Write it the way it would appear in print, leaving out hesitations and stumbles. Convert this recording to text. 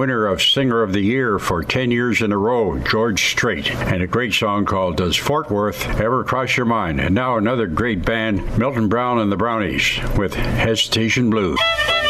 winner of Singer of the Year for 10 years in a row, George Strait, and a great song called Does Fort Worth Ever Cross Your Mind? And now another great band, Milton Brown and the Brownies, with Hesitation Blues.